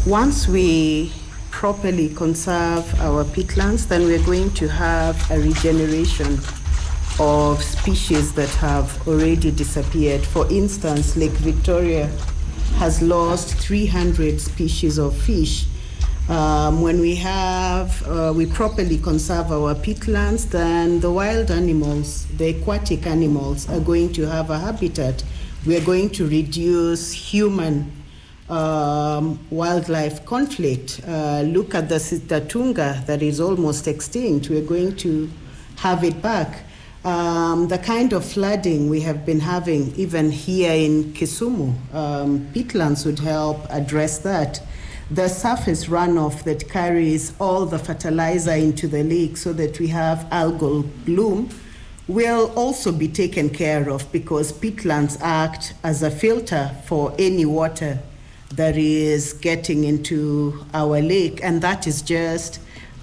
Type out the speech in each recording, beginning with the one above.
Once we properly conserve our peatlands, then we're going to have a regeneration of species that have already disappeared. For instance, Lake Victoria has lost 300 species of fish. When we properly conserve our peatlands, then the wild animals, the aquatic animals, are going to have a habitat. We are going to reduce human wildlife conflict. Look at the Sitatunga that is almost extinct. We're going to have it back. The kind of flooding we have been having, even here in Kisumu, peatlands would help address that. The surface runoff that carries all the fertilizer into the lake so that we have algal bloom will also be taken care of, because peatlands act as a filter for any water that is getting into our lake, and that is just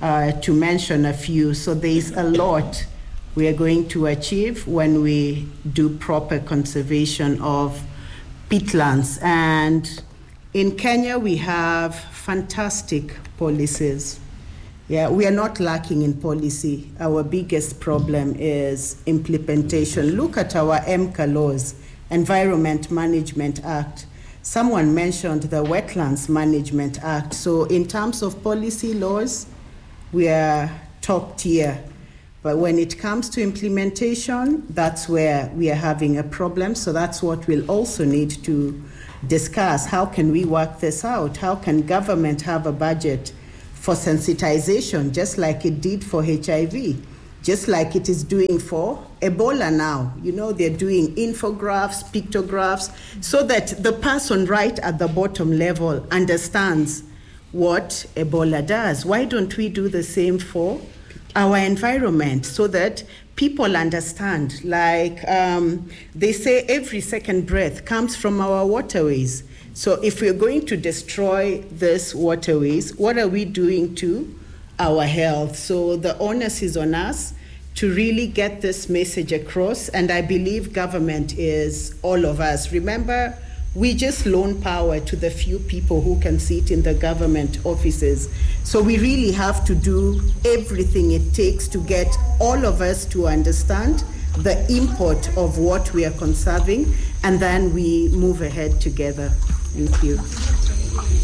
to mention a few. So there's a lot we are going to achieve when we do proper conservation of peatlands. And in Kenya, we have fantastic policies. Yeah, we are not lacking in policy. Our biggest problem is implementation. Look at our EMCA laws, Environment Management Act. Someone mentioned the Wetlands Management Act. So in terms of policy laws, we are top tier. But when it comes to implementation, that's where we are having a problem. So that's what we'll also need to discuss. How can we work this out? How can government have a budget for sensitization, just like it did for HIV, just like it is doing for Ebola now? You know, they're doing infographics, pictographs, so that the person right at the bottom level understands what Ebola does. Why don't we do the same for our environment, so that people understand? Like they say, every second breath comes from our waterways. So if we're going to destroy these waterways, what are we doing to our health? So the onus is on us to really get this message across, and I believe government is all of us. Remember, we just loan power to the few people who can sit in the government offices. So we really have to do everything it takes to get all of us to understand the import of what we are conserving, and then we move ahead together. Thank you.